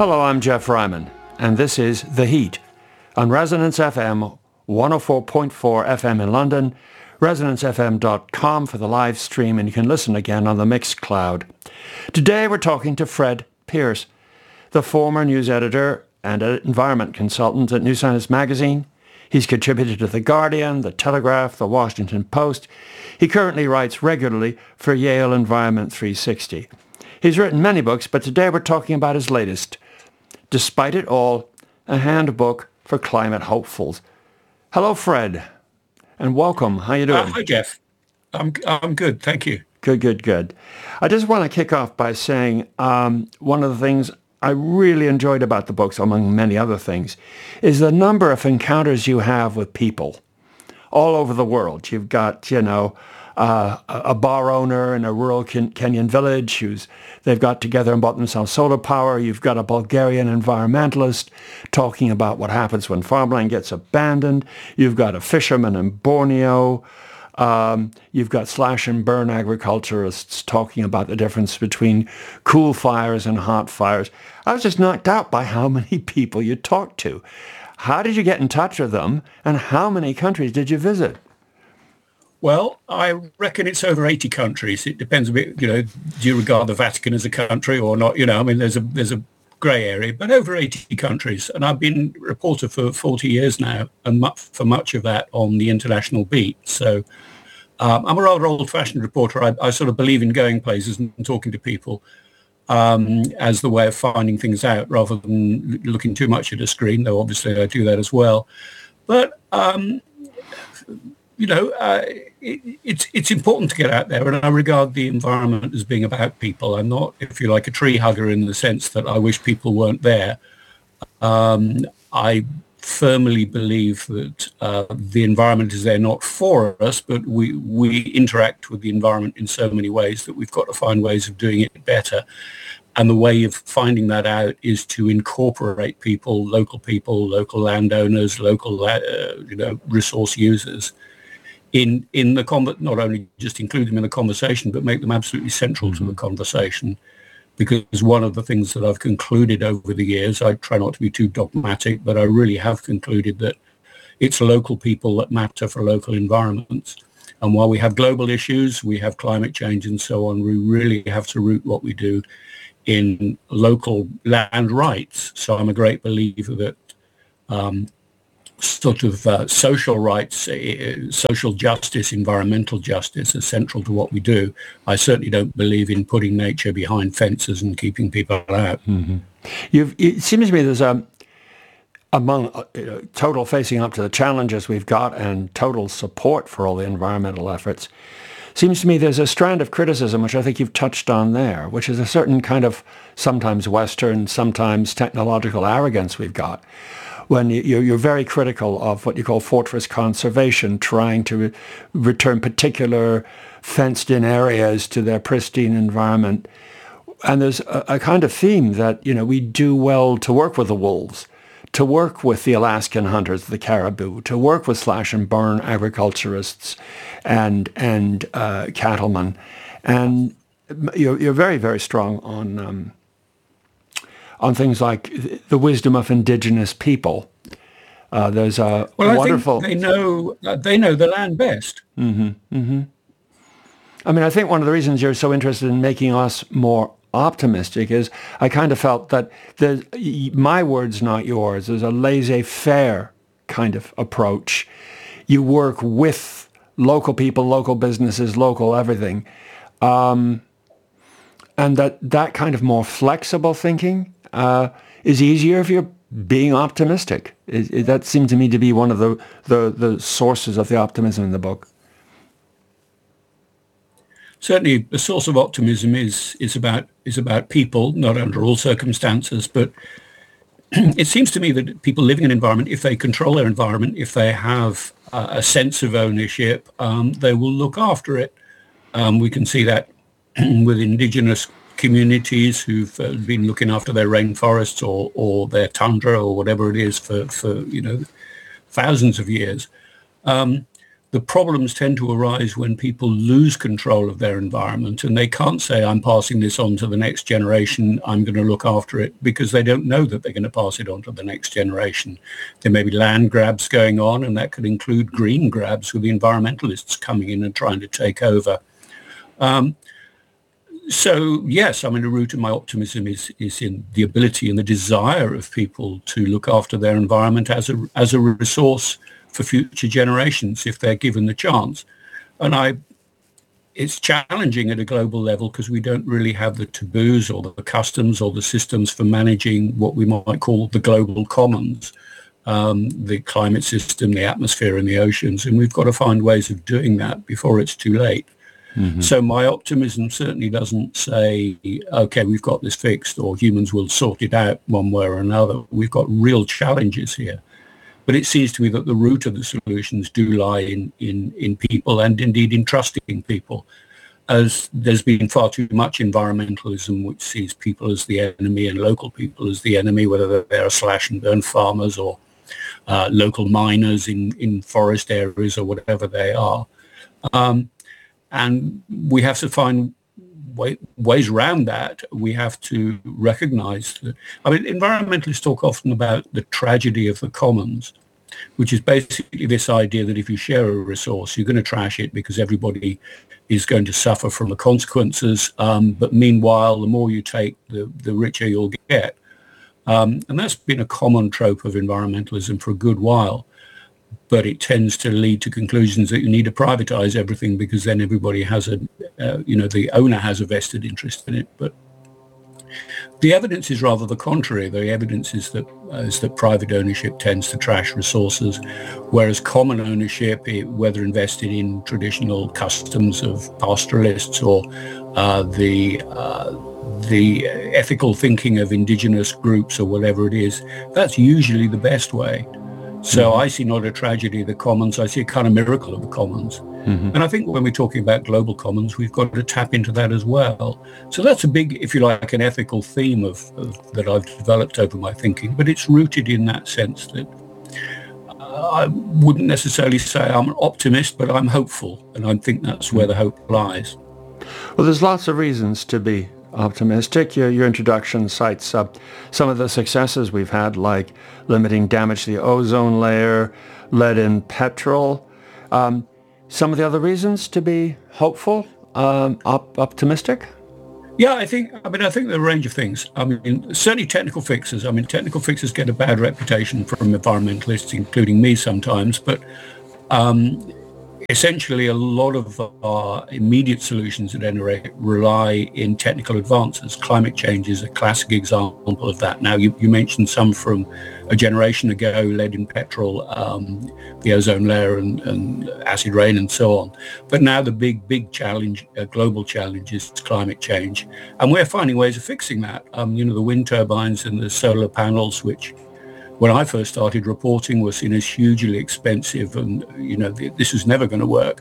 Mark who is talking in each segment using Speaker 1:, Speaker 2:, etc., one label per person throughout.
Speaker 1: Hello, I'm Jeff Ryman, and this is The Heat on Resonance FM 104.4 FM in London, resonancefm.com for the live stream, and you can listen again on the Mixcloud. Today we're talking to Fred Pearce, the former news editor and environment consultant at New Scientist magazine. He's contributed to The Guardian, The Telegraph, The Washington Post. He currently writes regularly for Yale Environment 360. He's written many books, but today we're talking about his latest, Despite It All, a handbook for climate hopefuls. Hello, Fred, and welcome. How you doing?
Speaker 2: Hi, Jeff. I'm good, thank you.
Speaker 1: Good. I just want to kick off by saying one of the things I really enjoyed about the books, among many other things, is the number of encounters you have with people all over the world. You've got, a bar owner in a rural Kenyan village they've got together and bought themselves solar power. You've got a Bulgarian environmentalist talking about what happens when farmland gets abandoned. You've got a fisherman in Borneo. You've got slash and burn agriculturists talking about the difference between cool fires and hot fires. I was just knocked out by how many people you talked to. How did you get in touch with them, and how many countries did you visit?
Speaker 2: Well, I reckon it's over 80 countries. It depends a bit, do you regard the Vatican as a country or not? There's a grey area, but over 80 countries. And I've been a reporter for 40 years now, and for much of that on the international beat. So I'm a rather old-fashioned reporter. I sort of believe in going places and talking to people as the way of finding things out rather than looking too much at a screen, though obviously I do that as well. But, it's important to get out there, and I regard the environment as being about people. I'm not, if you like, a tree hugger in the sense that I wish people weren't there. I firmly believe that the environment is there not for us, but we interact with the environment in so many ways that we've got to find ways of doing it better. And the way of finding that out is to incorporate people, local landowners, local resource users in the not only just include them in the conversation, but make them absolutely central to the conversation. Because one of the things that I've concluded over the years, I try not to be too dogmatic, but I really have concluded that it's local people that matter for local environments. And while we have global issues, we have climate change and so on, we really have to root what we do in local land rights. So I'm a great believer that social rights, social justice, environmental justice is central to what we do. I certainly don't believe in putting nature behind fences and keeping people out.
Speaker 1: Mm-hmm. It seems to me there's among total facing up to the challenges we've got and total support for all the environmental efforts, seems to me there's a strand of criticism, which I think you've touched on there, which is a certain kind of sometimes Western, sometimes technological arrogance we've got. When you're very critical of what you call fortress conservation, trying to return particular fenced-in areas to their pristine environment. And there's a kind of theme that, we do well to work with the wolves, to work with the Alaskan hunters, the caribou, to work with slash and burn agriculturists and cattlemen. And you're very, very strong on things like the wisdom of indigenous people. There's a wonderful.
Speaker 2: I think they know the land best.
Speaker 1: Mm-hmm, mm-hmm. I mean, I think one of the reasons you're so interested in making us more optimistic is I kind of felt that my words, not yours. There's a laissez-faire kind of approach. You work with local people, local businesses, local everything, and that kind of more flexible thinking is easier if you're being optimistic. That seemed to me to be one of the sources of the optimism in the book.
Speaker 2: Certainly, the source of optimism is about people, not under all circumstances, but it seems to me that people living in an environment, if they control their environment, if they have a sense of ownership, they will look after it. We can see that with indigenous communities who've been looking after their rainforests or their tundra or whatever it is for thousands of years. the problems tend to arise when people lose control of their environment and they can't say, I'm passing this on to the next generation, I'm going to look after it, because they don't know that they're going to pass it on to the next generation. There may be land grabs going on, and that could include green grabs with the environmentalists coming in and trying to take over. So, yes, I mean, the root of my optimism is in the ability and the desire of people to look after their environment as a resource for future generations if they're given the chance. And it's challenging at a global level because we don't really have the taboos or the customs or the systems for managing what we might call the global commons, the climate system, the atmosphere and the oceans. And we've got to find ways of doing that before it's too late. Mm-hmm. So my optimism certainly doesn't say, okay, we've got this fixed or humans will sort it out one way or another. We've got real challenges here. But it seems to me that the root of the solutions do lie in people and indeed in trusting people, as there's been far too much environmentalism which sees people as the enemy and local people as the enemy, whether they're slash and burn farmers or local miners in forest areas or whatever they are. And we have to find ways around that. We have to recognize that. I mean, environmentalists talk often about the tragedy of the commons, which is basically this idea that if you share a resource, you're going to trash it because everybody is going to suffer from the consequences. But meanwhile, the more you take, the richer you'll get. And that's been a common trope of environmentalism for a good while. But it tends to lead to conclusions that you need to privatize everything because then everybody has the owner has a vested interest in it. But the evidence is rather the contrary. The evidence is that private ownership tends to trash resources, whereas common ownership, whether invested in traditional customs of pastoralists or the ethical thinking of indigenous groups or whatever it is, that's usually the best way. So I see not a tragedy of the commons, I see a kind of miracle of the commons. Mm-hmm. And I think when we're talking about global commons, we've got to tap into that as well. So that's a big, if you like, an ethical theme of that I've developed over my thinking, but it's rooted in that sense that I wouldn't necessarily say I'm an optimist, but I'm hopeful. And I think that's where the hope lies.
Speaker 1: Well, there's lots of reasons to be optimistic. Your introduction cites some of the successes we've had, like limiting damage to the ozone layer, lead in petrol. Some of the other reasons to be hopeful, optimistic?
Speaker 2: Yeah, I think there are a range of things. I mean, certainly technical fixes. I mean, technical fixes get a bad reputation from environmentalists, including me sometimes, but essentially, a lot of our immediate solutions at any rate rely in technical advances. Climate change is a classic example of that. Now, you mentioned some from a generation ago, lead in petrol, the ozone layer and acid rain and so on. But now the big challenge, global challenge is climate change. And we're finding ways of fixing that. The wind turbines and the solar panels, which when I first started reporting were seen as hugely expensive and, this was never going to work,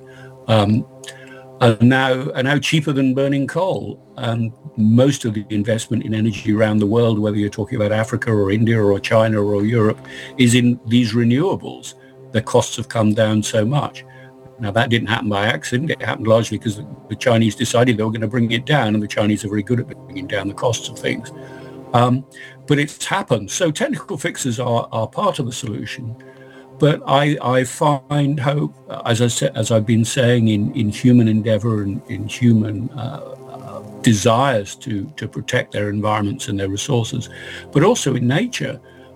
Speaker 2: are now cheaper than burning coal. And most of the investment in energy around the world, whether you're talking about Africa or India or China or Europe, is in these renewables. The costs have come down so much. Now, that didn't happen by accident. It happened largely because the Chinese decided they were going to bring it down, and the Chinese are very good at bringing down the costs of things. But it's happened. So technical fixes are part of the solution. But I find hope, as I've been saying, in human endeavor and in human desires to protect their environments and their resources, but also in nature.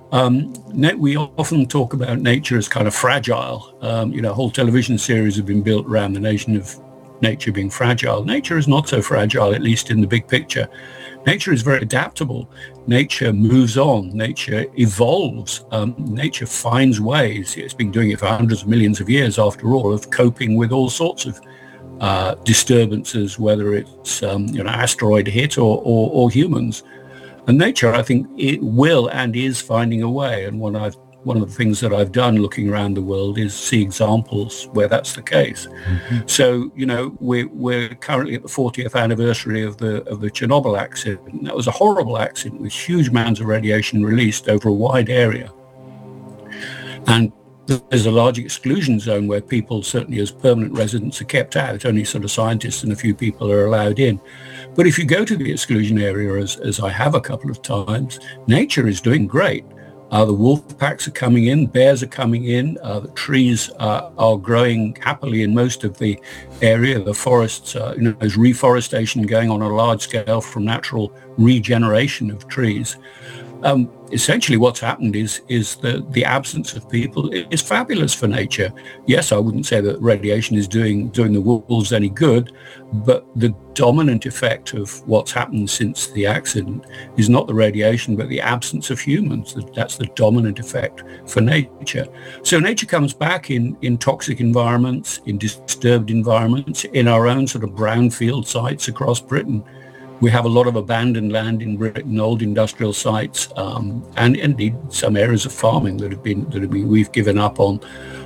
Speaker 2: We often talk about nature as kind of fragile. Whole television series have been built around the notion of nature being fragile. Nature is not so fragile, at least in the big picture. Nature is very adaptable. Nature moves on. Nature evolves. Nature finds ways. It's been doing it for hundreds of millions of years, after all, of coping with all sorts of disturbances, whether it's asteroid hit or humans. And nature, I think, it will and is finding a way. And one of the things that I've done looking around the world is see examples where that's the case. Mm-hmm. So, we're currently at the 40th anniversary of the Chernobyl accident. That was a horrible accident with huge amounts of radiation released over a wide area. And there's a large exclusion zone where people, certainly as permanent residents, are kept out. Only sort of scientists and a few people are allowed in. But if you go to the exclusion area, as I have a couple of times, nature is doing great. The wolf packs are coming in, bears are coming in, the trees are growing happily in most of the area. The forests, there's reforestation going on a large scale from natural regeneration of trees. Essentially what's happened is the absence of people is fabulous for nature. Yes, I wouldn't say that radiation is doing the wolves any good, but the dominant effect of what's happened since the accident is not the radiation, but the absence of humans. That's the dominant effect for nature. So nature comes back in toxic environments, in disturbed environments, in our own sort of brownfield sites across Britain. We have a lot of abandoned land in Britain, old industrial sites, and indeed some areas of farming that we've given up on.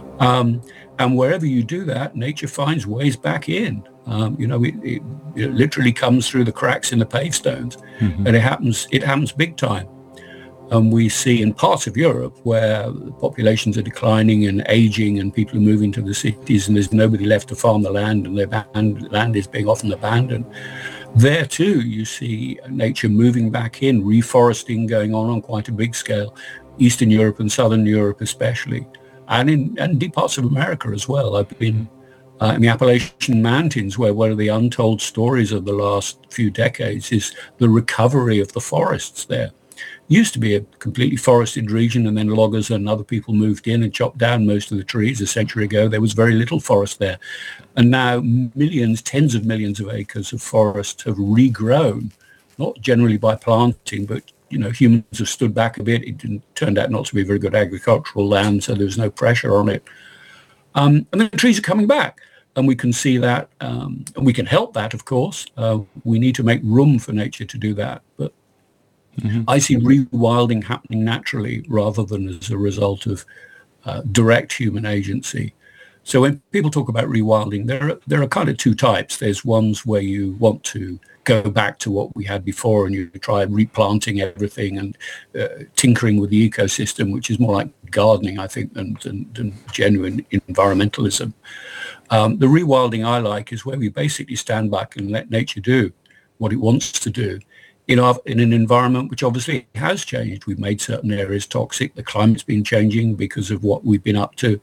Speaker 2: And wherever you do that, nature finds ways back in. It literally comes through the cracks in the pavestones, and it happens big time. And we see in parts of Europe where populations are declining and aging, and people are moving to the cities, and there's nobody left to farm the land, and the land is being often abandoned. There too, you see nature moving back in, reforesting going on quite a big scale, Eastern Europe and Southern Europe especially, and deep parts of America as well. I've been in the Appalachian Mountains, where one of the untold stories of the last few decades is the recovery of the forests there. Used to be a completely forested region, and then loggers and other people moved in and chopped down most of the trees. A century ago, there was very little forest there. And now millions, tens of millions of acres of forest have regrown, not generally by planting, but humans have stood back a bit. It turned out not to be very good agricultural land, so there was no pressure on it. And the trees are coming back. And we can see that, and we can help that, of course. We need to make room for nature to do that. But I see rewilding happening naturally rather than as a result of direct human agency. So when people talk about rewilding, there are kind of two types. There's ones where you want to go back to what we had before, and you try replanting everything and tinkering with the ecosystem, which is more like gardening, I think, than genuine environmentalism. The rewilding I like is where we basically stand back and let nature do what it wants to do in an environment which obviously has changed. We've made certain areas toxic. The climate's been changing because of what we've been up to.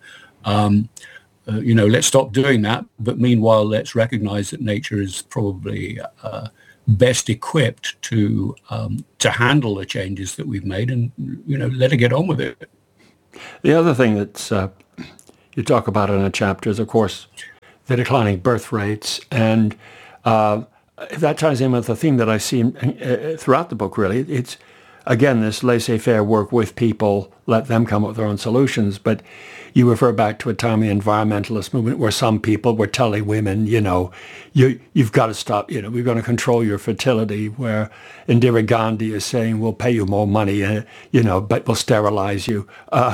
Speaker 2: Let's stop doing that. But meanwhile, let's recognize that nature is probably best equipped to handle the changes that we've made, and let it get on with it.
Speaker 1: The other thing that you talk about in a chapter is, of course, the declining birth rates, and that ties in with the theme that I see throughout the book, really. It's, again, this laissez-faire, work with people, let them come up with their own solutions. But you refer back to a time in the environmentalist movement where some people were telling women, you've got to stop, we're going to control your fertility, where Indira Gandhi is saying, we'll pay you more money, but we'll sterilize you.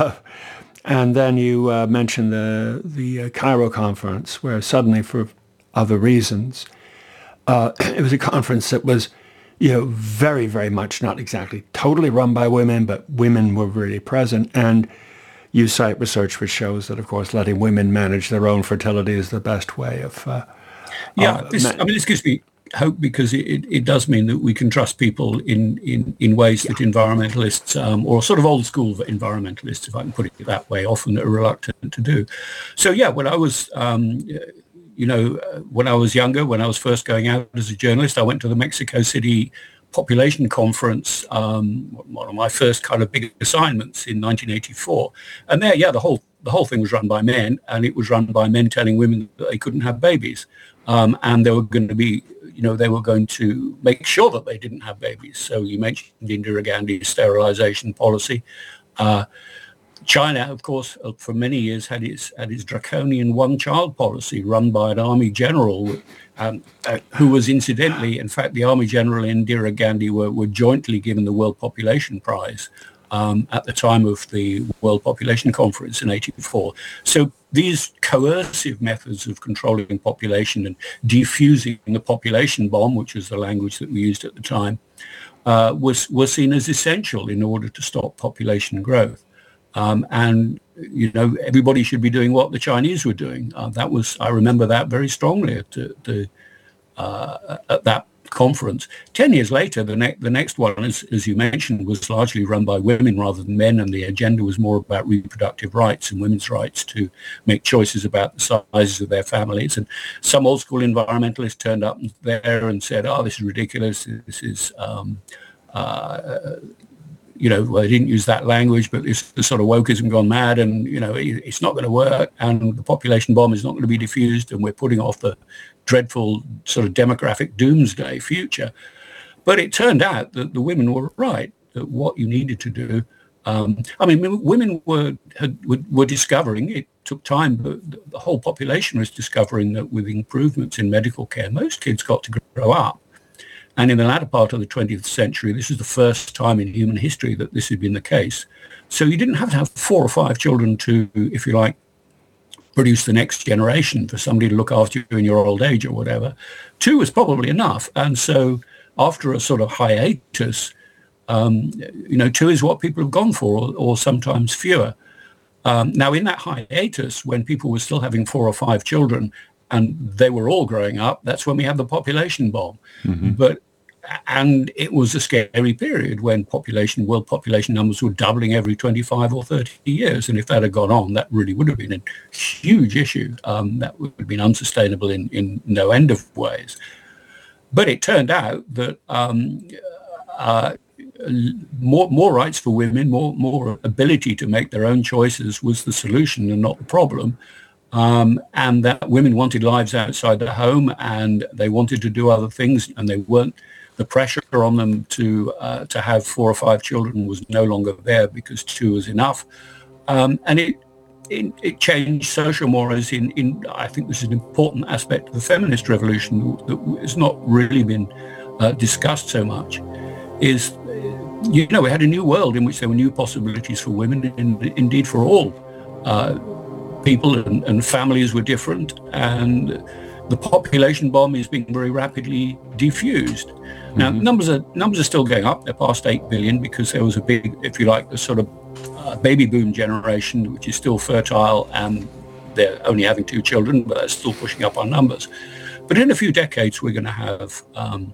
Speaker 1: And then you mentioned the Cairo conference, where suddenly, for other reasons, it was a conference that was, very, very much not exactly totally run by women, but women were really present. And you cite research which shows that, of course, letting women manage their own fertility is the best way of...
Speaker 2: this gives me hope, because it does mean that we can trust people in ways that environmentalists, or sort of old school environmentalists, if I can put it that way, often are reluctant to do. So, when I was... when I was younger, when I was first going out as a journalist, I went to the Mexico City population conference, one of my first kind of big assignments in 1984. And there, the whole thing was run by men, and it was run by men telling women that they couldn't have babies. And they were going to be, they were going to make sure that they didn't have babies. So you mentioned Indira Gandhi's sterilization policy. China, of course, for many years had its draconian one-child policy run by an army general, who was incidentally, in fact, the army general and Indira Gandhi were jointly given the World Population Prize at the time of the World Population Conference in '84. So these coercive methods of controlling population and defusing the population bomb, which was the language that we used at the time, was seen as essential in order to stop population growth. And everybody should be doing what the Chinese were doing. I remember that very strongly at that conference. 10 years later, the next one, as you mentioned, was largely run by women rather than men, and the agenda was more about reproductive rights and women's rights to make choices about the sizes of their families. And some old school environmentalists turned up there and said, "Oh, this is ridiculous. This is well, they didn't use that language, but it's the sort of wokeism gone mad, and it's not going to work, and the population bomb is not going to be diffused, and we're putting off the dreadful sort of demographic doomsday future." But it turned out that the women were right, that what you needed to do, women were discovering, it took time, but the whole population was discovering that with improvements in medical care, most kids got to grow up. And in the latter part of the 20th century, this is the first time in human history that this had been the case. So you didn't have to have 4 or 5 children to, if you like, produce the next generation, for somebody to look after you in your old age or whatever. 2 was probably enough. And so after a sort of hiatus, 2 is what people have gone for, or sometimes fewer. Now, in that hiatus, when people were still having 4 or 5 children, and they were all growing up, that's when we had the population bomb. Mm-hmm. And it was a scary period when world population numbers were doubling every 25 or 30 years. And if that had gone on, that really would have been a huge issue. That would have been unsustainable in no end of ways. But it turned out that more rights for women, more ability to make their own choices was the solution and not the problem. And that women wanted lives outside the home, and they wanted to do other things, and the pressure on them to have 4 or 5 children was no longer there because 2 was enough. And it changed social mores in I think this is an important aspect of the feminist revolution that has not really been discussed so much, is, we had a new world in which there were new possibilities for women, and indeed for all. People and families were different, and the population bomb is being very rapidly diffused. Mm-hmm. Now, numbers are still going up. They're past 8 billion because there was a big, if you like, the sort of baby boom generation, which is still fertile, and they're only having 2 children, but that's still pushing up our numbers. But in a few decades, we're going to have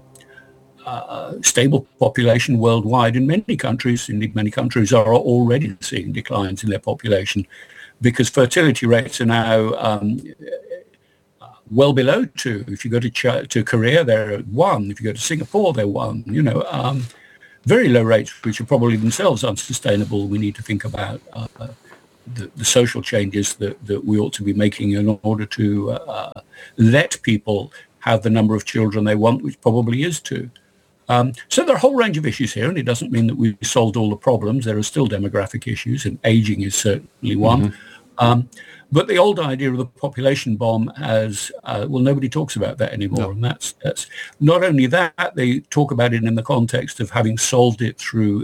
Speaker 2: stable population worldwide in many countries. Indeed, many countries are already seeing declines in their population, because fertility rates are now well below 2. If you go to Korea, they're at 1. If you go to Singapore, they're 1. Very low rates, which are probably themselves unsustainable. We need to think about the social changes that we ought to be making in order to let people have the number of children they want, which probably is 2. So there are a whole range of issues here, and it doesn't mean that we've solved all the problems. There are still demographic issues, and aging is certainly one. Mm-hmm. But the old idea of the population bomb has, nobody talks about that anymore. No. And that's not only that, they talk about it in the context of having solved it through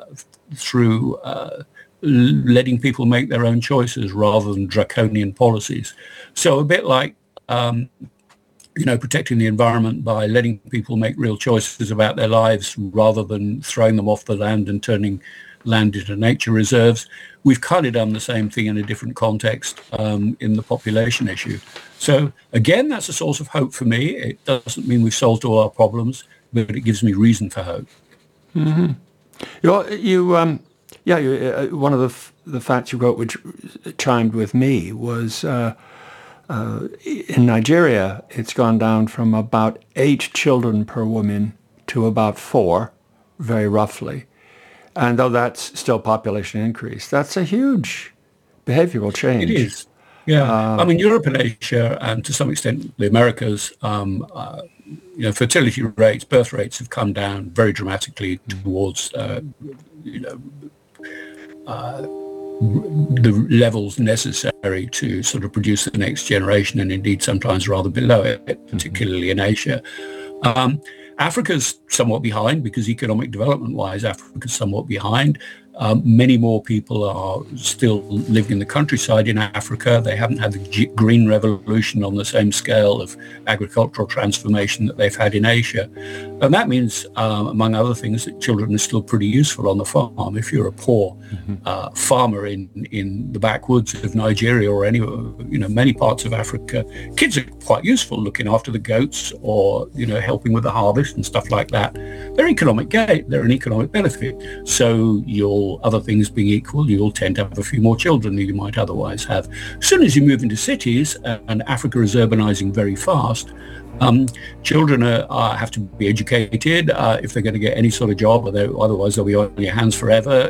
Speaker 2: letting people make their own choices rather than draconian policies. So a bit like protecting the environment by letting people make real choices about their lives rather than throwing them off the land and turning land into nature reserves. We've kind of done the same thing in a different context in the population issue. So again, that's a source of hope for me. It doesn't mean we've solved all our problems, but it gives me reason for hope.
Speaker 1: Mm-hmm. One of the facts you wrote, which chimed with me, was in Nigeria, it's gone down from about 8 children per woman to about 4, very roughly. And though that's still population increase, that's a huge behavioral change.
Speaker 2: It is. Yeah. Europe and Asia, and to some extent the Americas, fertility rates, birth rates have come down very dramatically towards, the levels necessary to sort of produce the next generation, and indeed sometimes rather below it, particularly in Asia. Africa's somewhat behind because economic development-wise, Africa's somewhat behind. Many more people are still living in the countryside in Africa. They haven't had the green revolution on the same scale of agricultural transformation that they've had in Asia. And that means, among other things, that children are still pretty useful on the farm. If you're a poor farmer in the backwoods of Nigeria or any, many parts of Africa, kids are quite useful looking after the goats or, helping with the harvest and stuff like that. They're economic gain. They're an economic benefit. So other things being equal, you'll tend to have a few more children than you might otherwise have. As soon as you move into cities, and Africa is urbanizing very fast, children have to be educated if they're going to get any sort of job, otherwise they'll be on your hands forever.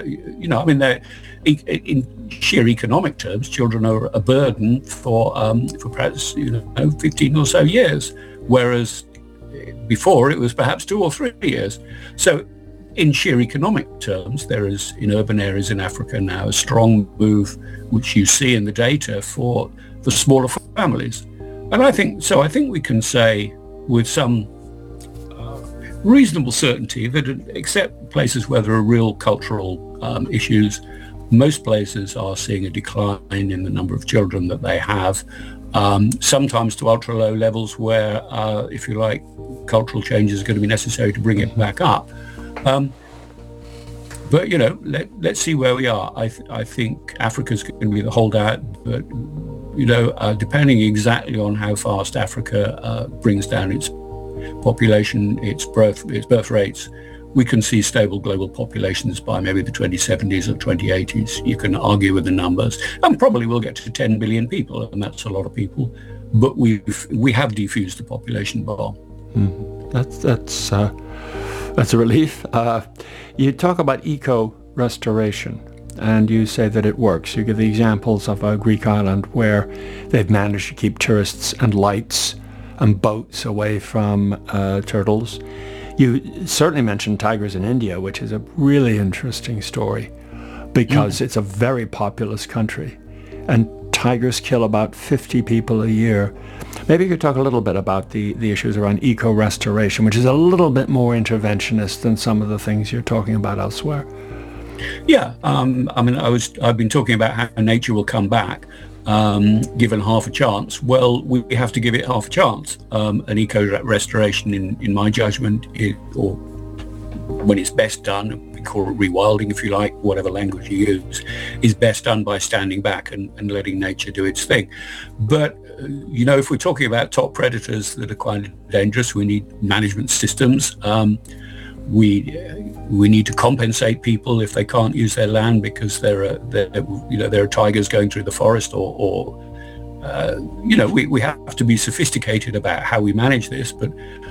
Speaker 2: In sheer economic terms, children are a burden for perhaps 15 or so years, whereas before it was perhaps 2 or 3 years. So in sheer economic terms, there is in urban areas in Africa now a strong move, which you see in the data, for the smaller families. And I think we can say with some reasonable certainty that except places where there are real cultural issues, most places are seeing a decline in the number of children that they have, sometimes to ultra low levels where, if you like, cultural change is going to be necessary to bring it back up. But let's see where we are. I think Africa's going to be the holdout, but depending exactly on how fast Africa brings down its population, its birth rates, we can see stable global populations by maybe the 2070s or 2080s. You can argue with the numbers, and probably we'll get to 10 billion people, and that's a lot of people. But we have defused the population bomb.
Speaker 1: That's a relief. You talk about eco-restoration, and you say that it works. You give the examples of a Greek island where they've managed to keep tourists and lights and boats away from turtles. You certainly mentioned tigers in India, which is a really interesting story because it's a very populous country, and tigers kill about 50 people a year. Maybe you could talk a little bit about the issues around eco-restoration, which is a little bit more interventionist than some of the things you're talking about elsewhere.
Speaker 2: Yeah, I've been talking about how nature will come back given half a chance. Well, we have to give it half a chance. An eco-restoration, in my judgment, or when it's best done, we call it rewilding if you like, whatever language you use, is best done by standing back and letting nature do its thing. But if we're talking about top predators that are quite dangerous, we need management systems. We need to compensate people if they can't use their land because there are tigers going through the forest, or we have to be sophisticated about how we manage this. But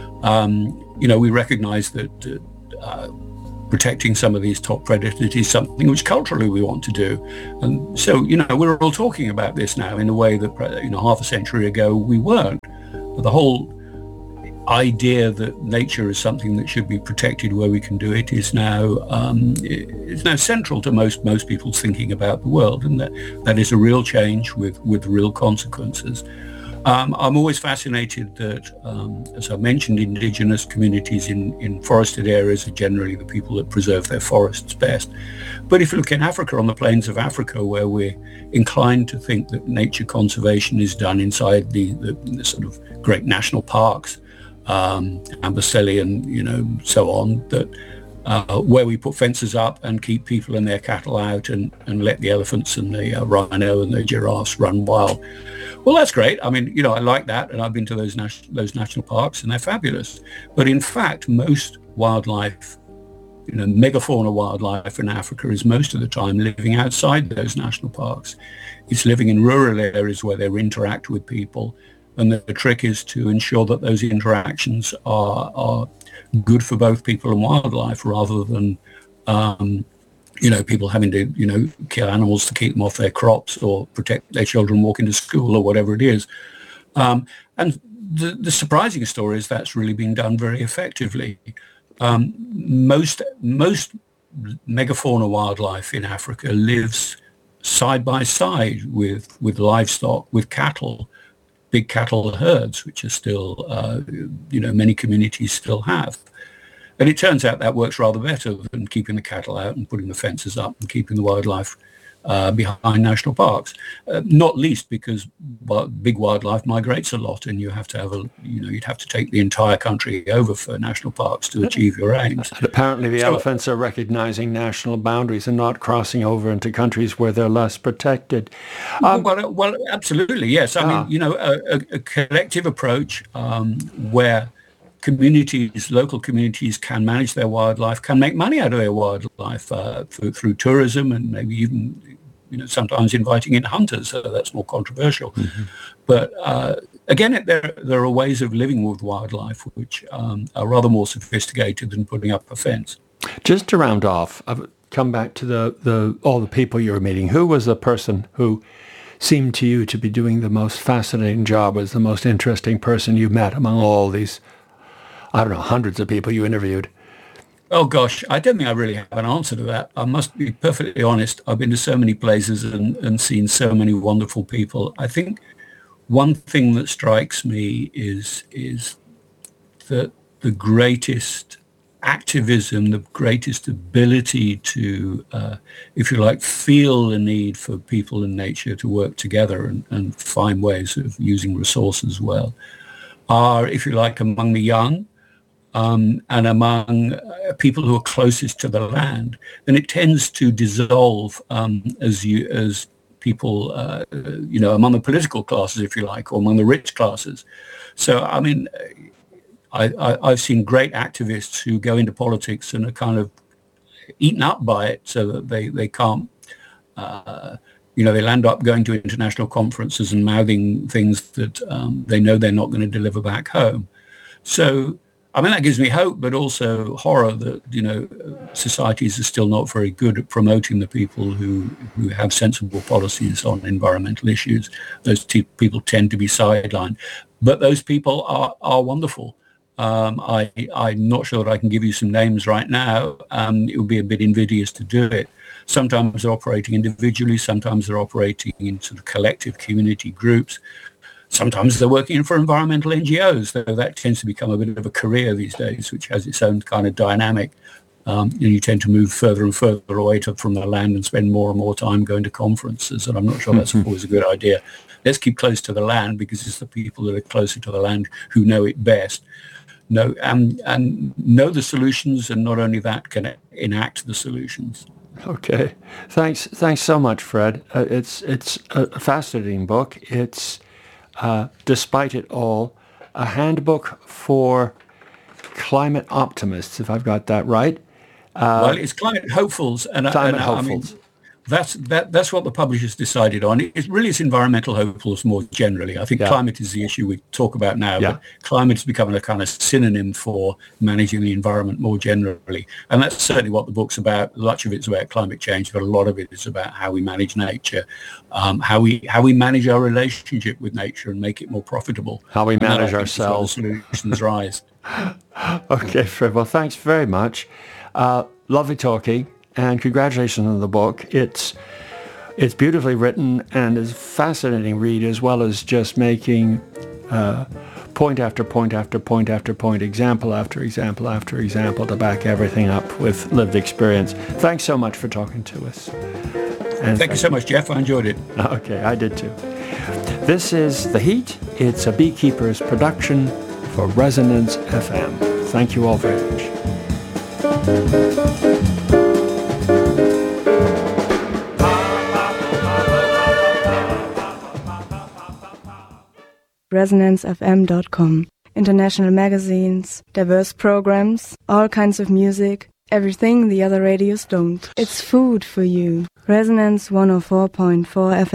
Speaker 2: we recognize that protecting some of these top predators is something which culturally we want to do. And so, we're all talking about this now in a way that, half a century ago we weren't. The whole idea that nature is something that should be protected where we can do it is now central to most people's thinking about the world, and that is a real change with real consequences. I'm always fascinated that, as I mentioned, indigenous communities in forested areas are generally the people that preserve their forests best. But if you look in Africa, on the plains of Africa, where we're inclined to think that nature conservation is done inside the sort of great national parks, Amboseli and so on, that where we put fences up and keep people and their cattle out and let the elephants and the rhino and the giraffes run wild. Well, that's great. I mean, I like that, and I've been to those national parks, and they're fabulous. But in fact, most wildlife, megafauna wildlife in Africa is most of the time living outside those national parks. It's living in rural areas where they interact with people. And the trick is to ensure that those interactions are good for both people and wildlife, rather than, people having to, kill animals to keep them off their crops or protect their children walking to school or whatever it is. And the surprising story is that's really being done very effectively. Most megafauna wildlife in Africa lives side by side with livestock, with cattle. Big cattle herds, which are still, many communities still have. And it turns out that works rather better than keeping the cattle out and putting the fences up and keeping the wildlife behind national parks. Not least because big wildlife migrates a lot, and you have to have you'd have to take the entire country over for national parks to achieve your aims.
Speaker 1: And apparently the elephants are recognizing national boundaries and not crossing over into countries where they're less protected.
Speaker 2: Well, absolutely, yes. I mean, a collective approach where local communities can manage their wildlife, can make money out of their wildlife through tourism, and maybe even, sometimes inviting in hunters. So that's more controversial. Mm-hmm. But again, there are ways of living with wildlife which are rather more sophisticated than putting up a fence.
Speaker 1: Just to round off, I've come back to all the people you were meeting. Who was the person who seemed to you to be doing the most fascinating job, was the most interesting person you met among all these, I don't know, hundreds of people you interviewed?
Speaker 2: Oh, gosh, I don't think I really have an answer to that. I must be perfectly honest. I've been to so many places and seen so many wonderful people. I think one thing that strikes me is that the greatest activism, the greatest ability to, if you like, feel the need for people and nature to work together and find ways of using resources well, are, if you like, among the young, and among people who are closest to the land. And it tends to dissolve as people, among the political classes, if you like, or among the rich classes. So, I mean, I've seen great activists who go into politics and are kind of eaten up by it, so that they can't, they'll end up going to international conferences and mouthing things that they know they're not going to deliver back home. So, I mean, that gives me hope, but also horror that, societies are still not very good at promoting the people who have sensible policies on environmental issues. Those people tend to be sidelined. But those people are wonderful. I'm not sure that I can give you some names right now. It would be a bit invidious to do it. Sometimes they're operating individually. Sometimes they're operating in sort of collective community groups. Sometimes they're working for environmental NGOs, though that tends to become a bit of a career these days, which has its own kind of dynamic. You tend to move further and further away from the land and spend more and more time going to conferences, and I'm not sure that's always a good idea. Let's keep close to the land, because it's the people that are closer to the land who know it best, and know the solutions, and not only that, can enact the solutions.
Speaker 1: Okay. Thanks so much, Fred. It's a fascinating book. It's despite it all, a handbook for climate optimists, if I've got that right.
Speaker 2: Well, it's climate hopefuls, and hopefuls. I mean, that's what the publishers decided on. It really is environmental hopefuls more generally. I think climate is the issue we talk about now, but climate is becoming a kind of synonym for managing the environment more generally. And that's certainly what the book's about. Much of it's about climate change, but a lot of it is about how we manage nature, how we manage our relationship with nature and make it more profitable.
Speaker 1: How we manage ourselves.
Speaker 2: Solutions rise.
Speaker 1: Okay, Fred. Well, thanks very much. Lovely talking. And congratulations on the book. It's beautifully written and is a fascinating read, as well as just making point after point after point after point, example after example after example, to back everything up with lived experience. Thanks so much for talking to us.
Speaker 2: And thank you so much, Jeff. I enjoyed it.
Speaker 1: Okay, I did too. This is The Heat. It's a Beekeeper's production for Resonance FM. Thank you all very much.
Speaker 3: ResonanceFM.com. International magazines, diverse programs, all kinds of music, everything the other radios don't. It's food for you. Resonance 104.4 FM.